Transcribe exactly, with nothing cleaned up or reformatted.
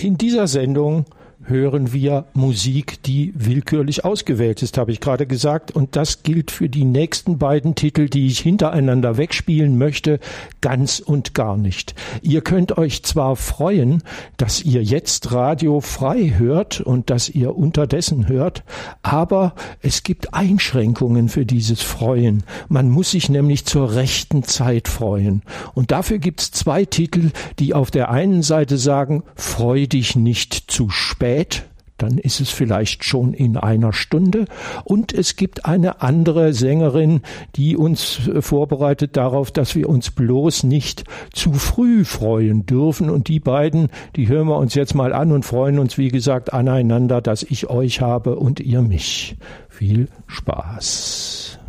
In dieser Sendung hören wir Musik, die willkürlich ausgewählt ist, habe ich gerade gesagt. Und das gilt für die nächsten beiden Titel, die ich hintereinander wegspielen möchte, ganz und gar nicht. Ihr könnt euch zwar freuen, dass ihr jetzt Radio frei hört und dass ihr unterdessen hört, aber es gibt Einschränkungen für dieses Freuen. Man muss sich nämlich zur rechten Zeit freuen. Und dafür gibt es zwei Titel, die auf der einen Seite sagen, freu dich nicht zu spät, dann ist es vielleicht schon in einer Stunde. Und es gibt eine andere Sängerin, die uns vorbereitet darauf, dass wir uns bloß nicht zu früh freuen dürfen. Und die beiden, die hören wir uns jetzt mal an und freuen uns, wie gesagt, aneinander, dass ich euch habe und ihr mich. Viel Spaß.